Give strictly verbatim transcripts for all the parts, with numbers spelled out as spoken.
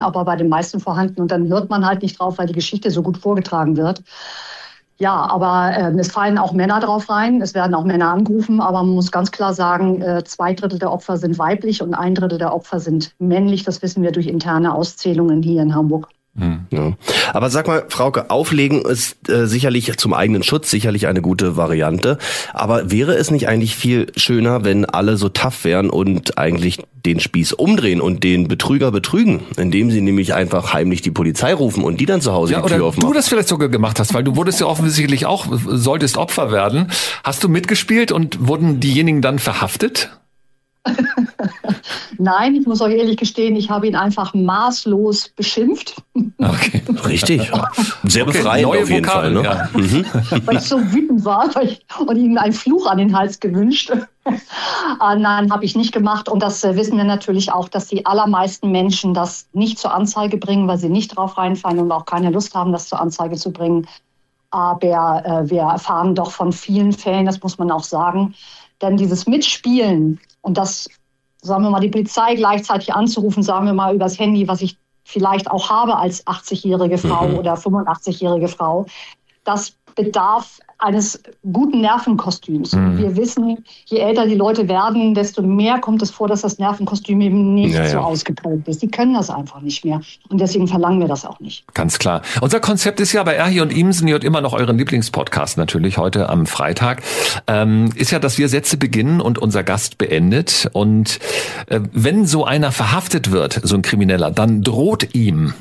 aber bei den meisten vorhanden. Und dann hört man halt nicht drauf, weil die Geschichte so gut vorgetragen wird. Ja, aber äh, es fallen auch Männer drauf rein. Es werden auch Männer angerufen. Aber man muss ganz klar sagen, äh, zwei Drittel der Opfer sind weiblich und ein Drittel der Opfer sind männlich. Das wissen wir durch interne Auszählungen hier in Hamburg. Ja. Aber sag mal, Frauke, auflegen ist äh, sicherlich zum eigenen Schutz sicherlich eine gute Variante. Aber wäre es nicht eigentlich viel schöner, wenn alle so tough wären und eigentlich den Spieß umdrehen und den Betrüger betrügen, indem sie nämlich einfach heimlich die Polizei rufen und die dann zu Hause ja, die Tür aufmachen? Du das vielleicht sogar gemacht hast, weil du wurdest ja offensichtlich auch, solltest Opfer werden. Hast du mitgespielt und wurden diejenigen dann verhaftet? Nein, ich muss euch ehrlich gestehen, ich habe ihn einfach maßlos beschimpft. Okay, richtig. Sehr okay, befreiend auf jeden Vokabel, Fall. Ne? Ja. Mhm. Weil ich so wütend war weil ich, und ihm einen Fluch an den Hals gewünscht. ah, nein, habe ich nicht gemacht. Und das äh, wissen wir natürlich auch, dass die allermeisten Menschen das nicht zur Anzeige bringen, weil sie nicht drauf reinfallen und auch keine Lust haben, das zur Anzeige zu bringen. Aber äh, wir erfahren doch von vielen Fällen, das muss man auch sagen. Denn dieses Mitspielen und das, sagen wir mal, die Polizei gleichzeitig anzurufen, sagen wir mal übers Handy, was ich vielleicht auch habe als achtzigjährige Frau mhm. oder fünfundachtzigjährige Frau, das bedarf eines guten Nervenkostüms. Mhm. Wir wissen, je älter die Leute werden, desto mehr kommt es vor, dass das Nervenkostüm eben nicht ja, ja. so ausgeprägt ist. Die können das einfach nicht mehr. Und deswegen verlangen wir das auch nicht. Ganz klar. Unser Konzept ist ja bei Erhi und Imsen, ihr hört immer noch euren Lieblingspodcast natürlich heute am Freitag, ähm, ist ja, dass wir Sätze beginnen und unser Gast beendet. Und äh, wenn so einer verhaftet wird, so ein Krimineller, dann droht ihm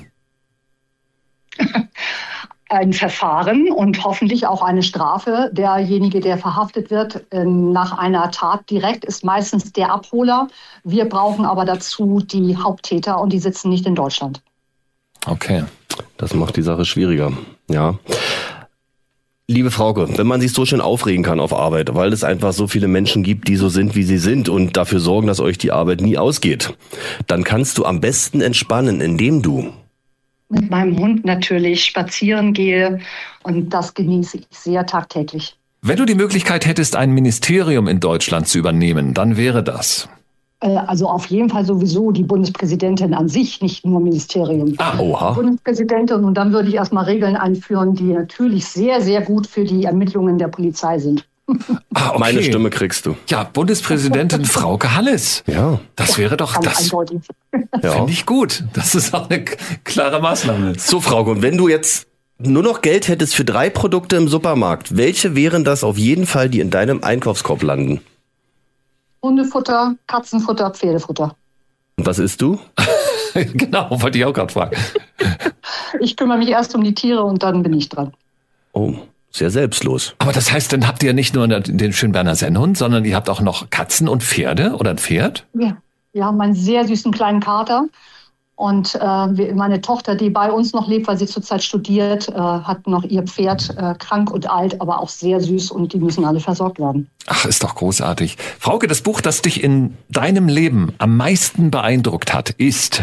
ein Verfahren und hoffentlich auch eine Strafe. Derjenige, der verhaftet wird nach einer Tat direkt, ist meistens der Abholer. Wir brauchen aber dazu die Haupttäter und die sitzen nicht in Deutschland. Okay, das macht die Sache schwieriger. Ja. Liebe Frauke, wenn man sich so schön aufregen kann auf Arbeit, weil es einfach so viele Menschen gibt, die so sind, wie sie sind und dafür sorgen, dass euch die Arbeit nie ausgeht, dann kannst du am besten entspannen, indem du mit meinem Hund natürlich spazieren gehe und das genieße ich sehr tagtäglich. Wenn du die Möglichkeit hättest, ein Ministerium in Deutschland zu übernehmen, dann wäre das? Also auf jeden Fall sowieso die Bundespräsidentin an sich, nicht nur Ministerium. Ah, oha. Bundespräsidentin und dann würde ich erstmal Regeln einführen, die natürlich sehr, sehr gut für die Ermittlungen der Polizei sind. Ah, okay. Meine Stimme kriegst du. Ja, Bundespräsidentin Frauke Halles. Ja. Das wäre doch, das ja. finde ich gut. Das ist auch eine klare Maßnahme. So, Frauke, und wenn du jetzt nur noch Geld hättest für drei Produkte im Supermarkt, welche wären das auf jeden Fall, die in deinem Einkaufskorb landen? Hundefutter, Katzenfutter, Pferdefutter. Und was isst du? Genau, wollte ich auch gerade fragen. Ich kümmere mich erst um die Tiere und dann bin ich dran. Oh. Sehr selbstlos. Aber das heißt, dann habt ihr nicht nur den Schönberner Sennhund, sondern ihr habt auch noch Katzen und Pferde oder ein Pferd? Ja, wir haben einen sehr süßen kleinen Kater. Und äh, meine Tochter, die bei uns noch lebt, weil sie zurzeit studiert, äh, hat noch ihr Pferd, äh, krank und alt, aber auch sehr süß und die müssen alle versorgt werden. Ach, ist doch großartig. Frauke, das Buch, das dich in deinem Leben am meisten beeindruckt hat, ist?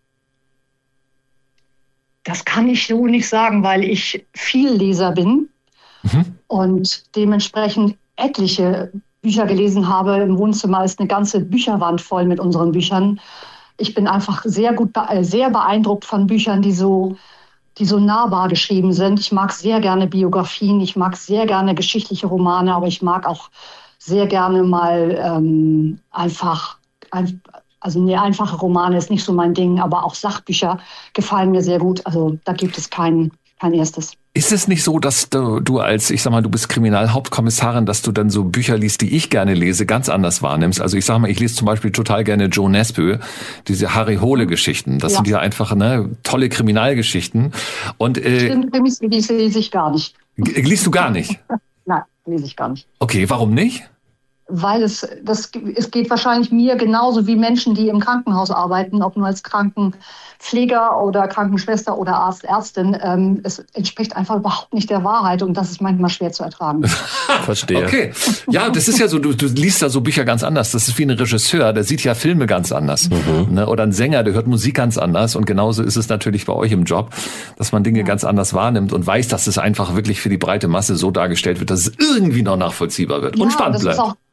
Das kann ich so nicht sagen, weil ich Vielleser bin. Mhm. Und dementsprechend etliche Bücher gelesen habe. Im Wohnzimmer ist eine ganze Bücherwand voll mit unseren Büchern. Ich bin einfach sehr gut, sehr beeindruckt von Büchern, die so, die so nahbar geschrieben sind. Ich mag sehr gerne Biografien, ich mag sehr gerne geschichtliche Romane, aber ich mag auch sehr gerne mal ähm, einfach, ein, also nee, einfache Romane ist nicht so mein Ding, aber auch Sachbücher gefallen mir sehr gut. Also da gibt es kein, kein erstes. Ist es nicht so, dass du, du als, ich sag mal, du bist Kriminalhauptkommissarin, dass du dann so Bücher liest, die ich gerne lese, ganz anders wahrnimmst? Also ich sag mal, ich lese zum Beispiel total gerne Joe Nesbø, diese Harry Hole-Geschichten. Das ja. sind ja einfach ne, tolle Kriminalgeschichten. Und äh, Stimmt, Krimis lese ich gar nicht. Liest du gar nicht? Nein, lese ich gar nicht. Okay, warum nicht? Weil es, das, es geht wahrscheinlich mir genauso wie Menschen, die im Krankenhaus arbeiten, ob nur als Krankenpfleger oder Krankenschwester oder Arzt, Ärztin. Ähm, es entspricht einfach überhaupt nicht der Wahrheit und das ist manchmal schwer zu ertragen. Verstehe. Okay. Ja, das ist ja so, du, du liest da so Bücher ganz anders. Das ist wie ein Regisseur, der sieht ja Filme ganz anders. Mhm. Ne? Oder ein Sänger, der hört Musik ganz anders. Und genauso ist es natürlich bei euch im Job, dass man Dinge ja. ganz anders wahrnimmt und weiß, dass es einfach wirklich für die breite Masse so dargestellt wird, dass es irgendwie noch nachvollziehbar wird ja, und spannend das bleibt. Ist auch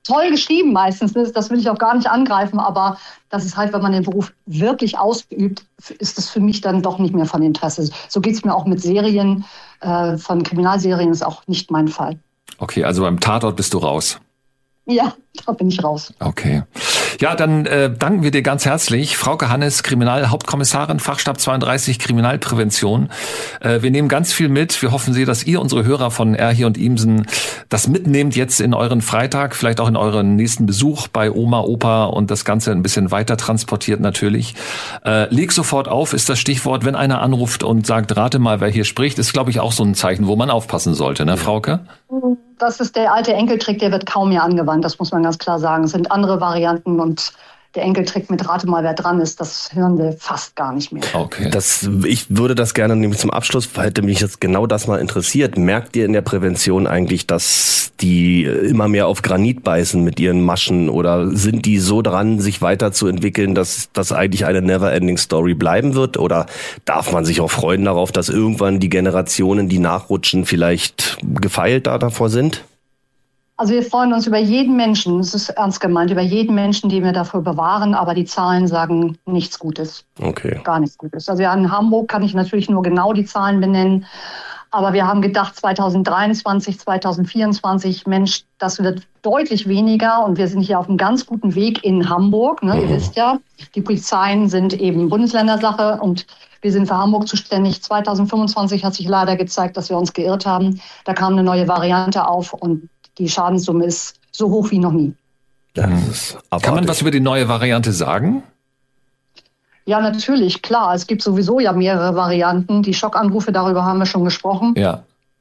toll geschrieben meistens. Das will ich auch gar nicht angreifen, aber das ist halt, wenn man den Beruf wirklich ausübt, ist das für mich dann doch nicht mehr von Interesse. So geht es mir auch mit Serien, äh, von Kriminalserien ist auch nicht mein Fall. Okay, also beim Tatort bist du raus. Ja, da bin ich raus. Okay. Ja, dann äh, danken wir dir ganz herzlich. Frauke Hannes, Kriminalhauptkommissarin, Fachstab zweiunddreißig, Kriminalprävention. Äh, wir nehmen ganz viel mit. Wir hoffen sehr, dass ihr, unsere Hörer von R hier und Immsen, das mitnehmt jetzt in euren Freitag, vielleicht auch in euren nächsten Besuch bei Oma, Opa und das Ganze ein bisschen weiter transportiert natürlich. Äh, leg sofort auf, ist das Stichwort. Wenn einer anruft und sagt, rate mal, wer hier spricht, ist, glaube ich, auch so ein Zeichen, wo man aufpassen sollte, ne, Frauke? Das ist der alte Enkeltrick, der wird kaum mehr angewandt, das muss man ganz klar sagen. Es sind andere Varianten und der Enkeltrick mit Rate mal, wer dran ist, das hören wir fast gar nicht mehr. Okay. Das, ich würde das gerne nämlich zum Abschluss, hätte mich jetzt genau das mal interessiert. Merkt ihr in der Prävention eigentlich, dass die immer mehr auf Granit beißen mit ihren Maschen oder sind die so dran, sich weiterzuentwickeln, dass das eigentlich eine Never-Ending Story bleiben wird? Oder darf man sich auch freuen darauf, dass irgendwann die Generationen, die nachrutschen, vielleicht gefeilt da davor sind? Also wir freuen uns über jeden Menschen, das ist ernst gemeint, über jeden Menschen, den wir dafür bewahren, aber die Zahlen sagen nichts Gutes. Okay. Gar nichts Gutes. Also ja, in Hamburg kann ich natürlich nur genau die Zahlen benennen, aber wir haben gedacht zweitausenddreiundzwanzig, zweitausendvierundzwanzig, Mensch, das wird deutlich weniger und wir sind hier auf einem ganz guten Weg in Hamburg. Ne? Mhm. Ihr wisst ja, die Polizeien sind eben Bundesländersache und wir sind für Hamburg zuständig. zweitausendfünfundzwanzig hat sich leider gezeigt, dass wir uns geirrt haben. Da kam eine neue Variante auf und die Schadenssumme ist so hoch wie noch nie. Das ist Kann man was über die neue Variante sagen? Ja, natürlich, klar. Es gibt sowieso ja mehrere Varianten. Die Schockanrufe, darüber haben wir schon gesprochen. Ja.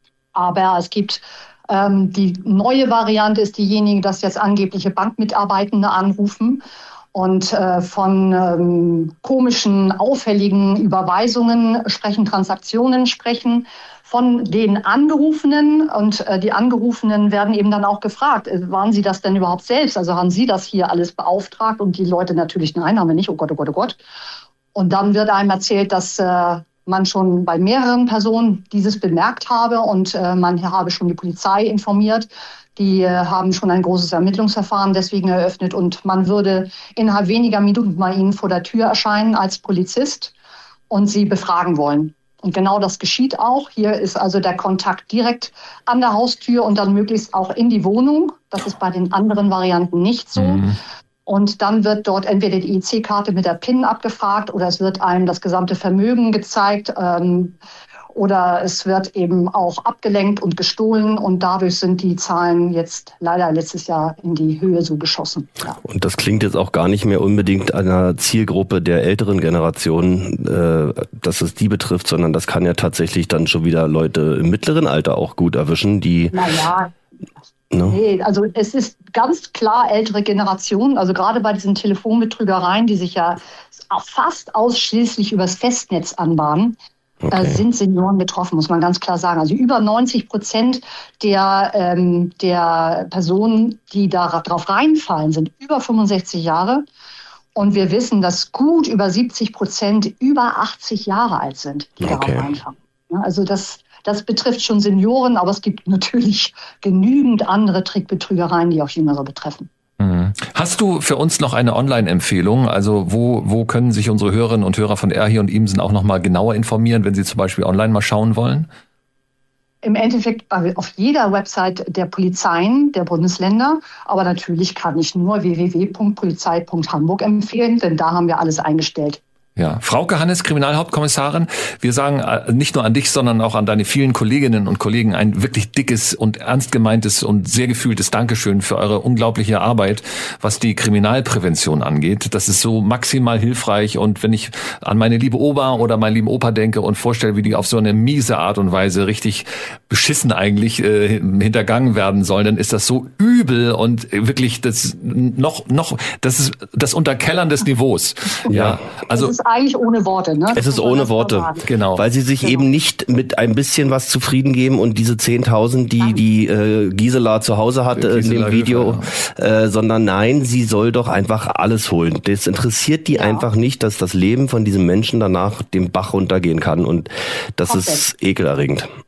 Aber es gibt ähm, die neue Variante ist diejenige, dass jetzt angebliche Bankmitarbeitende anrufen und äh, von ähm, komischen, auffälligen Überweisungen sprechen, Transaktionen sprechen. Von den Angerufenen und äh, die Angerufenen werden eben dann auch gefragt, äh, waren Sie das denn überhaupt selbst? Also haben Sie das hier alles beauftragt? Und die Leute natürlich, nein, haben wir nicht, oh Gott, oh Gott, oh Gott. Und dann wird einem erzählt, dass äh, man schon bei mehreren Personen dieses bemerkt habe und äh, man habe schon die Polizei informiert. Die äh, haben schon ein großes Ermittlungsverfahren deswegen eröffnet und man würde innerhalb weniger Minuten bei Ihnen vor der Tür erscheinen als Polizist und Sie befragen wollen. Und genau das geschieht auch. Hier ist also der Kontakt direkt an der Haustür und dann möglichst auch in die Wohnung. Das ist bei den anderen Varianten nicht so. Mhm. Und dann wird dort entweder die I C-Karte mit der PIN abgefragt oder es wird einem das gesamte Vermögen gezeigt. Ähm, oder es wird eben auch abgelenkt und gestohlen und dadurch sind die Zahlen jetzt leider letztes Jahr in die Höhe so geschossen. Ja. Und das klingt jetzt auch gar nicht mehr unbedingt einer Zielgruppe der älteren Generation, äh, dass es die betrifft, sondern das kann ja tatsächlich dann schon wieder Leute im mittleren Alter auch gut erwischen, die... Naja, no? Nee, also es ist ganz klar ältere Generation, also gerade bei diesen Telefonbetrügereien, die sich ja fast ausschließlich übers Festnetz anbahnen, okay. Da sind Senioren betroffen, muss man ganz klar sagen. Also über neunzig Prozent der, ähm, der Personen, die da drauf reinfallen, sind über fünfundsechzig Jahre. Und wir wissen, dass gut über siebzig Prozent über achtzig Jahre alt sind, die okay. darauf reinfallen. Also das, das betrifft schon Senioren, aber es gibt natürlich genügend andere Trickbetrügereien, die auch Jüngere betreffen. Hast du für uns noch eine Online-Empfehlung? Also wo wo können sich unsere Hörerinnen und Hörer von R hier und Immsen auch noch mal genauer informieren, wenn sie zum Beispiel online mal schauen wollen? Im Endeffekt auf jeder Website der Polizeien der Bundesländer. Aber natürlich kann ich nur w w w punkt polizei punkt hamburg empfehlen, denn da haben wir alles eingestellt. Ja, Frauke Hannes, Kriminalhauptkommissarin, wir sagen nicht nur an dich, sondern auch an deine vielen Kolleginnen und Kollegen ein wirklich dickes und ernst gemeintes und sehr gefühltes Dankeschön für eure unglaubliche Arbeit, was die Kriminalprävention angeht. Das ist so maximal hilfreich und wenn ich an meine liebe Oma oder meinen lieben Opa denke und vorstelle, wie die auf so eine miese Art und Weise richtig beschissen eigentlich äh, hintergangen werden sollen, dann ist das so übel und wirklich das noch noch das ist das Unterkellern des Niveaus. Ja, also eigentlich ohne Worte, ne? Es ist ohne Worte, genau. Weil sie sich genau. eben nicht mit ein bisschen was zufrieden geben und diese zehntausend, die die äh, Gisela zu Hause hatte in dem Video, ja. äh, sondern nein, sie soll doch einfach alles holen. Das interessiert die ja. einfach nicht, dass das Leben von diesem Menschen danach den Bach runtergehen kann und das Komplett. Ist ekelerregend.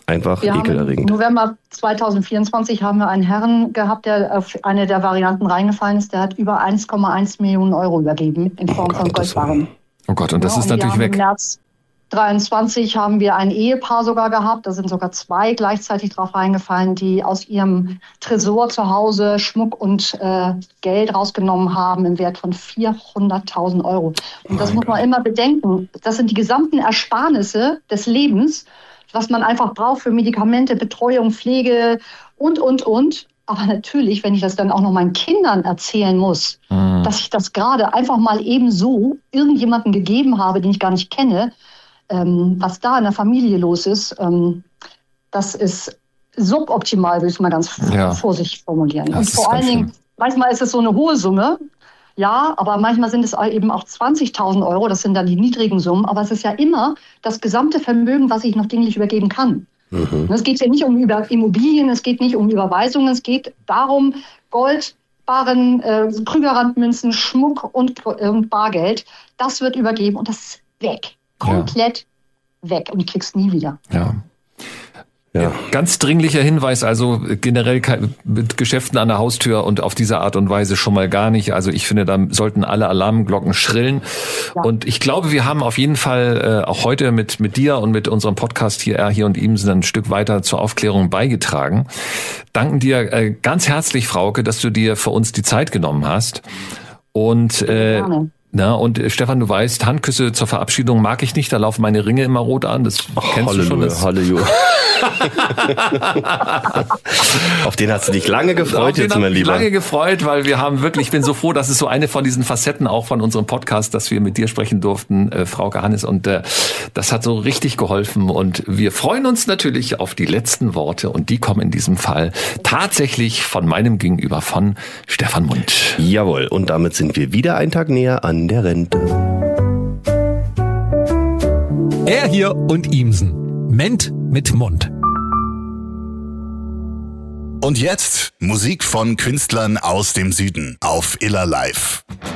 Einfach wir ekelerregend. Im November zweitausendvierundzwanzig haben wir einen Herrn gehabt, der auf eine der Varianten reingefallen ist. Der hat über eins Komma eins Millionen Euro übergeben in Form oh von Goldbarren. Oh Gott, und das ja, ist und natürlich weg. Im März dreiundzwanzig haben wir ein Ehepaar sogar gehabt. Da sind sogar zwei gleichzeitig drauf reingefallen, die aus ihrem Tresor zu Hause Schmuck und äh, Geld rausgenommen haben im Wert von vierhunderttausend Euro. Und das oh muss man Gott. immer bedenken. Das sind die gesamten Ersparnisse des Lebens, was man einfach braucht für Medikamente, Betreuung, Pflege und, und, und. Aber natürlich, wenn ich das dann auch noch meinen Kindern erzählen muss, mhm. dass ich das gerade einfach mal eben so irgendjemandem gegeben habe, den ich gar nicht kenne, ähm, was da in der Familie los ist, ähm, das ist suboptimal, will ich mal ganz ja. vorsichtig formulieren. Ja, und vor allen Dingen, manchmal ist es so eine hohe Summe, ja, aber manchmal sind es eben auch zwanzigtausend Euro, das sind dann die niedrigen Summen, aber es ist ja immer das gesamte Vermögen, was ich noch dinglich übergeben kann. Mhm. Es geht ja nicht um über Immobilien, es geht nicht um Überweisungen, es geht darum, Gold, Barren, äh, Krügerrandmünzen, Schmuck und, und Bargeld, das wird übergeben und das ist weg. Komplett ja. weg und kriegst nie wieder. Ja. Ja. Ganz dringlicher Hinweis, also generell mit Geschäften an der Haustür und auf diese Art und Weise schon mal gar nicht. Also ich finde, da sollten alle Alarmglocken schrillen. Ja. Und ich glaube, wir haben auf jeden Fall äh, auch heute mit mit dir und mit unserem Podcast hier, R hier und Ihmsen, ein Stück weiter zur Aufklärung beigetragen. Danken dir äh, ganz herzlich, Frauke, dass du dir für uns die Zeit genommen hast. Und äh, Gerne. Na, und äh, Stefan, du weißt, Handküsse zur Verabschiedung mag ich nicht, da laufen meine Ringe immer rot an, das oh, kennst Halleluja, du schon. Das Halleluja. Auf den hast du dich lange gefreut, Auf jetzt mein Lieber. Ich lange gefreut, weil wir haben wirklich, ich bin so froh, das ist so eine von diesen Facetten auch von unserem Podcast, dass wir mit dir sprechen durften, äh, Frauke Hannes, und äh, das hat so richtig geholfen und wir freuen uns natürlich auf die letzten Worte und die kommen in diesem Fall tatsächlich von meinem Gegenüber, von Stefan Mund. Jawohl, und damit sind wir wieder einen Tag näher an der Rente. Er hier und Ihmsen. Ment mit Mund. Und jetzt Musik von Künstlern aus dem Süden auf Iller Live.